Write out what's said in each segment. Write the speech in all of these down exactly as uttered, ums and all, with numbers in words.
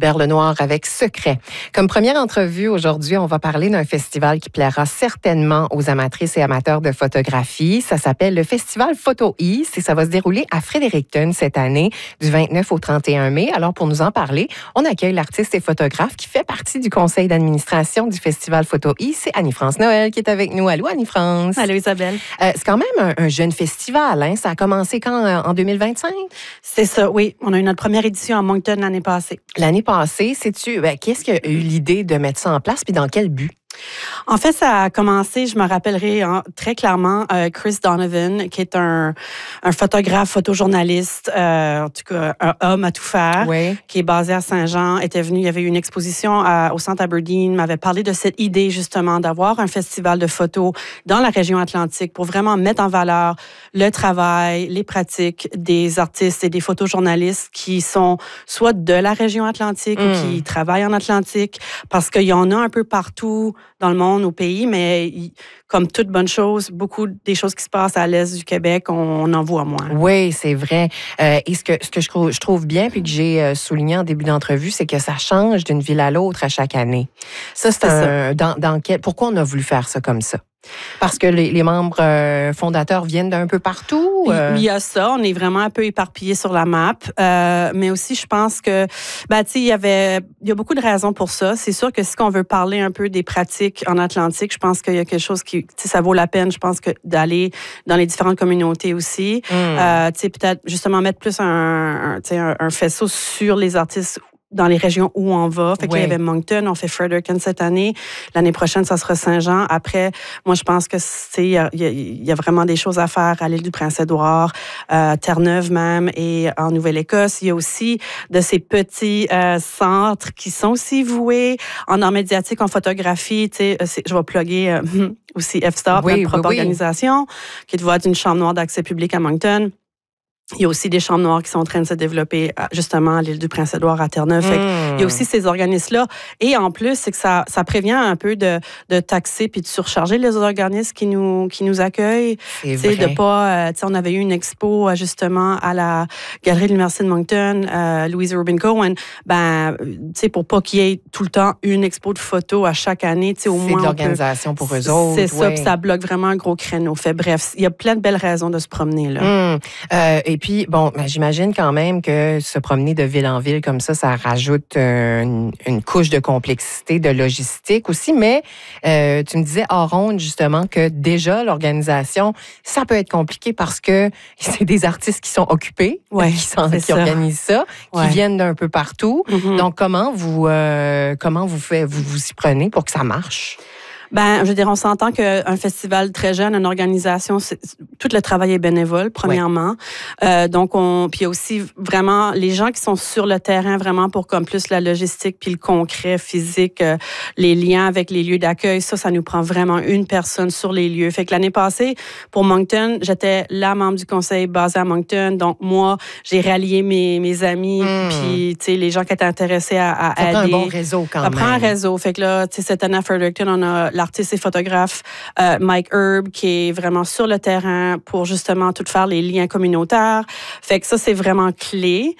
Gilbert Lenoir avec Secret. Comme première entrevue aujourd'hui, on va parler d'un festival qui plaira certainement aux amatrices et amateurs de photographie. Ça s'appelle le Festival Photo East et ça va se dérouler à Fredericton cette année du vingt-neuf au trente et un mai. Alors pour nous en parler, on accueille l'artiste et photographe qui fait partie du conseil d'administration du Festival Photo East. C'est Annie-France Noël qui est avec nous. Allô Annie-France. Allô Isabelle. Euh, c'est quand même un, un jeune festival. Hein? Ça a commencé quand? En deux mille vingt-cinq? C'est ça, oui. On a eu notre première édition à Moncton l'année passée. L'année passée, sais-tu, ben, qu'est-ce qui a eu l'idée de mettre ça en place puis dans quel but? En fait, ça a commencé, je me rappellerai hein, très clairement, euh, Chris Donovan, qui est un, un photographe, photojournaliste, euh, en tout cas un homme à tout faire, oui. qui est basé à Saint-Jean, était venu, il y avait eu une exposition à, au Centre Aberdeen, m'avait parlé de cette idée justement d'avoir un festival de photos dans la région atlantique pour vraiment mettre en valeur le travail, les pratiques des artistes et des photojournalistes qui sont soit de la région atlantique mm. ou qui travaillent en Atlantique, parce qu'il y en a un peu partout dans le monde, au pays, mais comme toute bonne chose, beaucoup des choses qui se passent à l'est du Québec, on en voit moins. Oui, c'est vrai. Euh, et ce que, ce que je, trouve, je trouve bien, puis que j'ai souligné en début d'entrevue, c'est que ça change d'une ville à l'autre à chaque année. Ça, c'est, c'est un... Ça. Dans, dans quel, pourquoi on a voulu faire ça comme ça? Parce que les, les membres euh, fondateurs viennent d'un peu partout? Euh... Il y a ça. On est vraiment un peu éparpillés sur la map. Euh, mais aussi, je pense que, ben, tu sais, il y avait, il y a beaucoup de raisons pour ça. C'est sûr que si on veut parler un peu des pratiques en Atlantique, je pense qu'il y a quelque chose qui, tu sais, ça vaut la peine, je pense, que d'aller dans les différentes communautés aussi. Mm. Euh, tu sais, peut-être justement mettre plus un, un, tu sais, un, un faisceau sur les artistes dans les régions où on va. Fait que oui. Là, il y avait Moncton, on fait Fredericton cette année. L'année prochaine, ça sera Saint-Jean. Après, moi, je pense que c'est, il y a, y a vraiment des choses à faire à l'île du Prince-Édouard, euh, Terre-Neuve même, et en Nouvelle-Écosse. Il y a aussi de ces petits euh, centres qui sont aussi voués en art médiatique, en photographie. Tu sais, je vais plugger euh, aussi F-Stop, oui, notre propre oui, organisation, oui. qui est de voir d'une chambre noire d'accès public à Moncton. Il y a aussi des chambres noires qui sont en train de se développer justement à l'île du Prince-Édouard, à Terre-Neuve. Mmh. Il y a aussi ces organismes-là. Et en plus, c'est que ça, ça prévient un peu de, de taxer puis de surcharger les organismes qui nous, qui nous accueillent. C'est vrai. De pas, euh, on avait eu une expo justement à la Galerie de l'Université de Moncton, euh, Louise Rubin Cohen. Ben, pour pas qu'il y ait tout le temps une expo de photos à chaque année. Au moins, c'est de l'organisation peut... pour eux autres. C'est ça, oui. puis ça bloque vraiment un gros créneau. Fait, bref, il y a plein de belles raisons de se promener là. Mmh. Euh, Et puis, bon, ben, j'imagine quand même que se promener de ville en ville comme ça, ça rajoute euh, une, une couche de complexité, de logistique aussi. Mais euh, tu me disais hors ronde, justement, que déjà, l'organisation, ça peut être compliqué parce que c'est des artistes qui sont occupés, ouais, qui, sont, qui ça. organisent ça, qui ouais. viennent d'un peu partout. Mm-hmm. Donc, comment vous, euh, comment vous, fait, vous vous y prenez pour que ça marche? Ben, je veux dire, on s'entend qu'un festival très jeune, une organisation, c'est, tout le travail est bénévole, premièrement. Ouais. Euh, donc, on, puis il y a aussi vraiment les gens qui sont sur le terrain vraiment pour comme plus la logistique puis le concret physique, euh, les liens avec les lieux d'accueil. Ça, ça nous prend vraiment une personne sur les lieux. Fait que l'année passée, pour Moncton, j'étais la membre du conseil basé à Moncton. Donc, moi, j'ai rallié mes, mes amis mmh. puis, tu sais, les gens qui étaient intéressés à, à ça aider. Ça prend un bon réseau quand ça même. Ça prend un réseau. Fait que là, tu sais, cette année à Fredericton, on a l'artiste et photographe euh, Mike Herb qui est vraiment sur le terrain pour justement tout faire les liens communautaires. Fait que ça, c'est vraiment clé.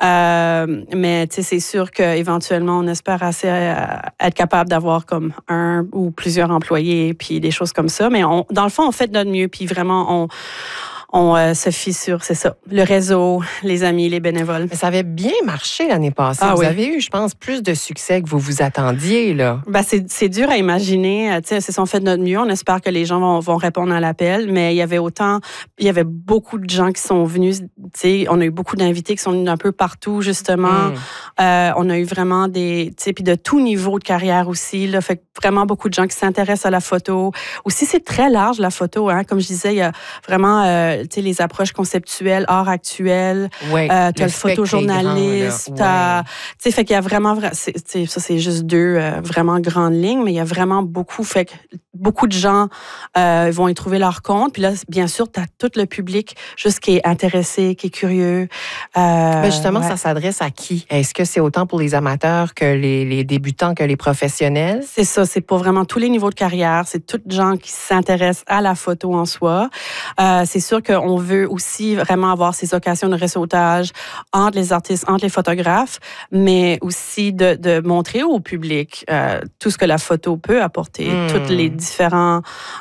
Euh, mais tu sais, c'est sûr qu'éventuellement, on espère assez euh, être capable d'avoir comme un ou plusieurs employés puis des choses comme ça. Mais on, dans le fond, on fait de notre mieux puis vraiment, on On euh, se fie sur, c'est ça, le réseau, les amis, les bénévoles. Mais ça avait bien marché l'année passée. Ah, vous oui. avez eu, je pense, plus de succès que vous vous attendiez, là. Ben, c'est, c'est dur à imaginer. Tu sais, c'est si on fait de notre mieux. On espère que les gens vont, vont répondre à l'appel. Mais il y avait autant, il y avait beaucoup de gens qui sont venus. Tu sais, on a eu beaucoup d'invités qui sont venus un peu partout, justement. Mm. Euh, on a eu vraiment des, tu sais, puis de tout niveau de carrière aussi, là. Fait que vraiment beaucoup de gens qui s'intéressent à la photo. Aussi, c'est très large, la photo, hein. Comme je disais, il y a vraiment, euh, tu sais, les approches conceptuelles, art actuel, ouais, euh, t'as le, le photojournaliste, ouais. t'as, tu sais, fait qu'il y a vraiment, c'est, ça c'est juste deux euh, vraiment grandes lignes, mais il y a vraiment beaucoup, fait que beaucoup de gens euh, vont y trouver leur compte. Puis là, bien sûr, t'as tout le public juste qui est intéressé, qui est curieux. Euh, mais justement, ouais. ça s'adresse à qui? Est-ce que c'est autant pour les amateurs que les, les débutants que les professionnels? C'est ça, c'est pour vraiment tous les niveaux de carrière. C'est tous les gens qui s'intéressent à la photo en soi. Euh, c'est sûr que qu'on veut aussi vraiment avoir ces occasions de réseautage entre les artistes, entre les photographes, mais aussi de, de montrer au public euh, tout ce que la photo peut apporter, mmh. tous les différents,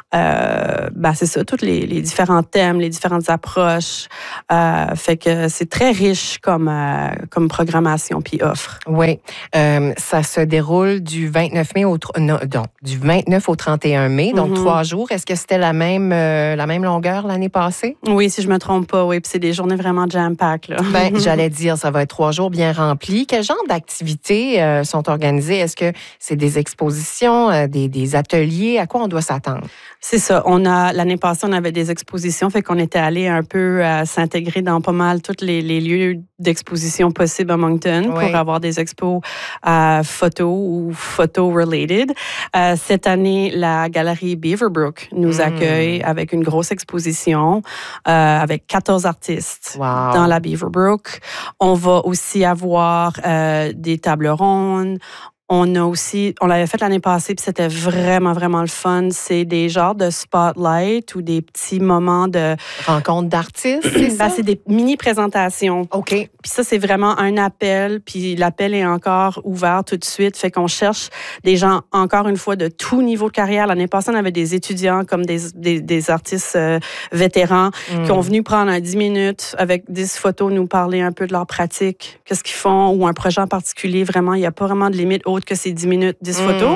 euh, ben c'est ça, tous les, les différents thèmes, les différentes approches. Euh, fait que c'est très riche comme, euh, comme programmation puis offre. Oui, euh, ça se déroule du vingt-neuf mai au non, donc, du vingt-neuf au trente et un mai, donc mm-hmm. trois jours. Est-ce que c'était la même euh, la même longueur l'année passée? Oui, si je me trompe pas, oui. Puis c'est des journées vraiment jam-pack, là. Ben, j'allais dire, ça va être trois jours bien remplis. Quel genre d'activités euh, sont organisées? Est-ce que c'est des expositions, euh, des, des ateliers? À quoi on doit s'attendre? C'est ça. On a l'année passée, on avait des expositions, fait qu'on était allé un peu euh, s'intégrer dans pas mal tous les, les lieux d'exposition possibles à Moncton oui. pour avoir des expos euh, photo ou photo-related. Euh, cette année, la galerie Beaverbrook nous mmh. accueille avec une grosse exposition euh, avec quatorze artistes wow. dans la Beaverbrook. On va aussi avoir euh, des tables rondes. On a aussi, on l'avait fait l'année passée, puis c'était vraiment, vraiment le fun. C'est des genres de spotlight ou des petits moments de... Rencontres d'artistes, c'est ça? Ben, c'est des mini-présentations. OK. Puis ça, c'est vraiment un appel, puis l'appel est encore ouvert tout de suite. Fait qu'on cherche des gens, encore une fois, de tout niveau de carrière. L'année passée, on avait des étudiants comme des, des, des artistes euh, vétérans mm. qui ont venu prendre un dix minutes avec dix photos, nous parler un peu de leur pratique, qu'est-ce qu'ils font, ou un projet en particulier. Vraiment, il n'y a pas vraiment de limite haute que c'est dix minutes, dix mmh. photos.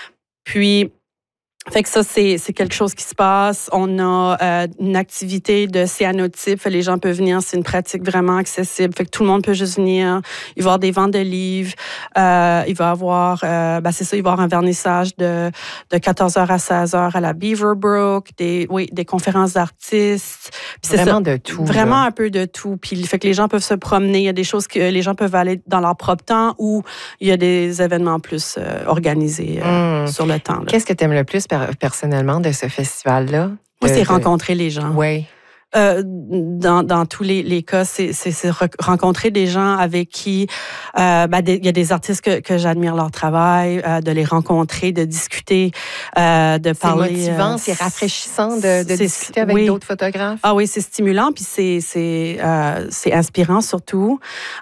Puis, fait que ça, c'est, c'est quelque chose qui se passe. On a euh, une activité de cyanotype. Fait que les gens peuvent venir. C'est une pratique vraiment accessible. Fait que tout le monde peut juste venir. Il va y avoir des ventes de livres. Euh, il va y avoir, euh, ben c'est ça, il va y avoir un vernissage de, de quatorze heures à seize heures à la Beaverbrook. Des, oui, des conférences d'artistes. Puis c'est vraiment ça, de tout. Vraiment là. un peu de tout. Puis, fait que les gens peuvent se promener. Il y a des choses que les gens peuvent aller dans leur propre temps ou il y a des événements plus euh, organisés euh, mmh. sur le temps. Là. Qu'est-ce que tu aimes le plus personnellement de ce festival-là? Moi, c'est de... rencontrer les gens. Oui. Euh, dans, dans tous les, les cas, c'est, c'est, c'est rencontrer des gens avec qui euh, ben, il y a des artistes que, que j'admire leur travail, euh, de les rencontrer, de discuter, euh, de parler. C'est motivant, euh, c'est rafraîchissant de, de discuter avec oui. d'autres photographes. Ah oui, c'est stimulant, puis c'est c'est euh, c'est inspirant surtout.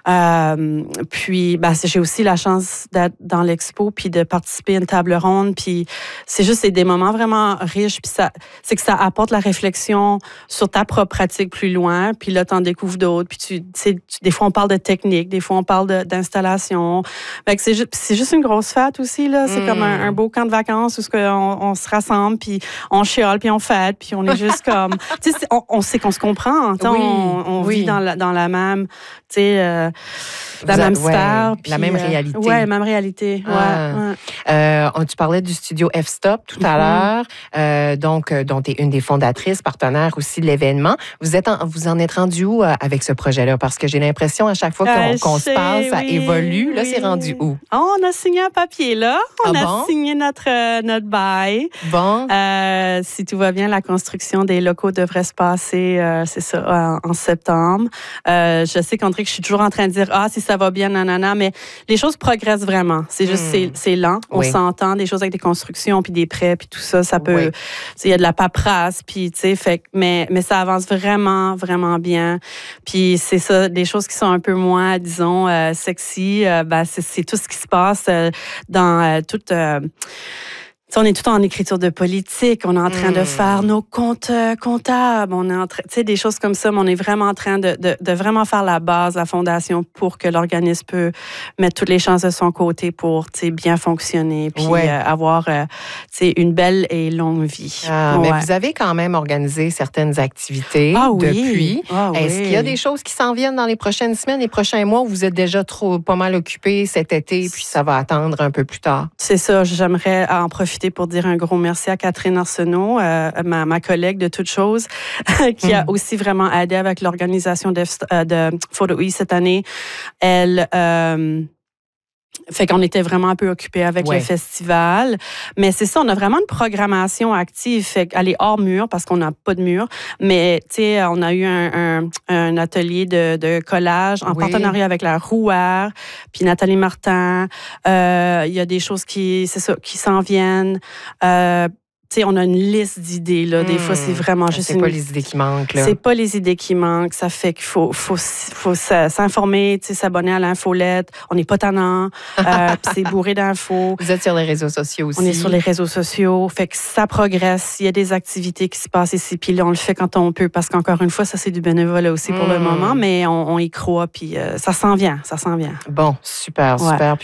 Euh, puis ben, j'ai aussi la chance d'être dans l'expo puis de participer à une table ronde, puis c'est juste c'est des moments vraiment riches, puis ça c'est que ça apporte la réflexion sur ta propre pratique plus loin, puis là, tu en découvres d'autres, puis tu sais, des fois, on parle de technique, des fois, on parle de, d'installation. Fait que c'est, ju- c'est juste une grosse fête aussi, là. C'est mmh. comme un, un beau camp de vacances où on, on se rassemble, puis on chiale, puis on fête, puis on est juste comme... Tu sais, on, on sait qu'on se comprend, oui, on, on oui. vit dans la, dans la même, tu sais, euh, la même ouais, sphère. La même euh, réalité. Oui, la même réalité, ah. ouais. ouais. Euh, tu parlais du studio F-Stop tout à mmh. l'heure, euh, donc, dont tu es une des fondatrices, partenaire aussi de l'événement. Vous, êtes en, vous en êtes rendu où euh, avec ce projet-là? Parce que j'ai l'impression, à chaque fois qu'on, euh, qu'on se parle, ça oui, évolue. Là, oui. c'est rendu où? Oh, on a signé un papier, là. On ah a bon? signé notre, euh, notre bail. Bon. Euh, si tout va bien, la construction des locaux devrait se passer, euh, c'est ça, en, en septembre. Euh, je sais qu'André, que je suis toujours en train de dire, ah, si ça va bien, nanana, mais les choses progressent vraiment. C'est juste, hmm. c'est, c'est lent. On oui. s'entend, des choses avec des constructions, puis des prêts, puis tout ça, ça peut... Il oui. y a de la paperasse, puis, tu sais, fait mais, mais ça avance vraiment, vraiment bien. Puis c'est ça, des choses qui sont un peu moins, disons, euh, sexy, euh, ben, c'est, c'est tout ce qui se passe euh, dans euh, toute... Euh, on est tout en écriture de politique, on est en train mmh. de faire nos comptes euh, comptables, on est en train, tu sais, des choses comme ça, mais on est vraiment en train de, de, de vraiment faire la base, la fondation pour que l'organisme peut mettre toutes les chances de son côté pour, tu sais, bien fonctionner, puis ouais. euh, avoir, euh, tu sais, une belle et longue vie. Ah, ouais. Mais vous avez quand même organisé certaines activités ah, oui. depuis. Ah, Est-ce oui. qu'il y a des choses qui s'en viennent dans les prochaines semaines, les prochains mois, où vous êtes déjà trop pas mal occupés cet été, puis ça va attendre un peu plus tard? C'est ça, j'aimerais en profiter pour dire un gros merci à Catherine Arsenault, euh, ma, ma collègue de toutes choses, qui mm. a aussi vraiment aidé avec l'organisation de, de Photo E cette année. Elle... Euh, Fait qu'on était vraiment un peu occupés avec ouais. le festival. Mais c'est ça, on a vraiment une programmation active. Fait qu'elle est hors mur parce qu'on n'a pas de mur. Mais, tu sais, on a eu un, un, un atelier de, de collage en oui. partenariat avec la Rouère, puis Nathalie Martin. Euh, il y a des choses qui, c'est ça, qui s'en viennent. Euh, sais, on a une liste d'idées, là. Des mmh. fois, c'est vraiment juste c'est une... pas les idées qui manquent, là. C'est pas les idées qui manquent. Ça fait qu'il faut, faut, faut s'informer, tu sais, s'abonner à l'infolette. On n'est pas tannant. euh, puis c'est bourré d'infos. Vous êtes sur les réseaux sociaux aussi. On est sur les réseaux sociaux. Fait que ça progresse. Il y a des activités qui se passent ici. Puis là, on le fait quand on peut. Parce qu'encore une fois, ça, c'est du bénévolat aussi pour mmh. le moment. Mais on, on y croit. Puis euh, ça s'en vient. Ça s'en vient. Bon, super, super. Ouais.